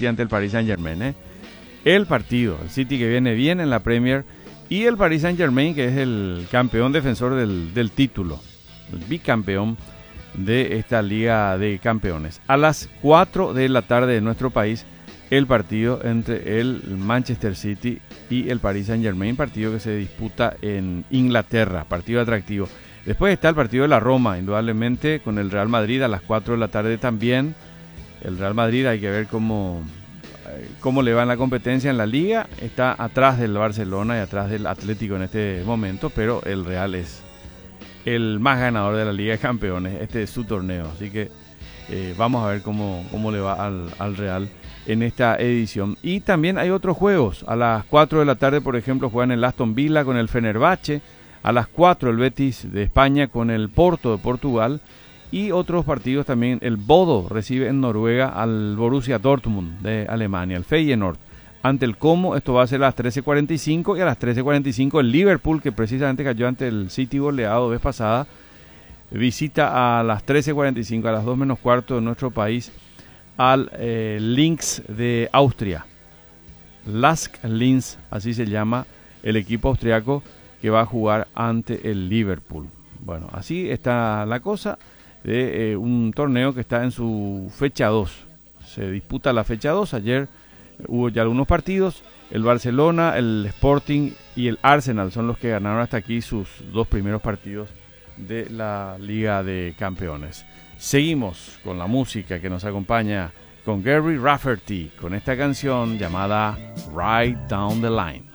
City ante el Paris Saint-Germain. El partido, el City que viene bien en la Premier y el Paris Saint-Germain que es el campeón defensor del título, el bicampeón de esta Liga de Campeones. A las 4 de la tarde de nuestro país, el partido entre el Manchester City y el Paris Saint-Germain, partido que se disputa en Inglaterra, partido atractivo. Después está el partido de la Roma, indudablemente, con el Real Madrid a las 4 de la tarde también. El Real Madrid hay que ver cómo le va en la competencia en la Liga. Está atrás del Barcelona y atrás del Atlético en este momento, pero el Real es el más ganador de la Liga de Campeones. Este es su torneo, así que vamos a ver cómo le va al Real en esta edición. Y también hay otros juegos. A las 4 de la tarde, por ejemplo, juegan el Aston Villa con el Fenerbahce. A las 4 el Betis de España con el Porto de Portugal. Y otros partidos también. El Bodo recibe en Noruega al Borussia Dortmund de Alemania, el Feyenoord ante el Como. Esto va a ser a las 13:45 y a las 13:45 el Liverpool, que precisamente cayó ante el City goleado vez pasada, visita a las 13:45, a las 2 menos cuarto de nuestro país, al Linz de Austria. Lask Linz, así se llama el equipo austriaco que va a jugar ante el Liverpool. Bueno, así está la cosa de un torneo que está en su fecha 2. Se disputa la fecha 2. Ayer hubo ya algunos partidos. El Barcelona, el Sporting y el Arsenal son los que ganaron hasta aquí sus 2 primeros partidos de la Liga de Campeones. Seguimos con la música que nos acompaña con Gary Rafferty, con esta canción llamada Right Down the Line.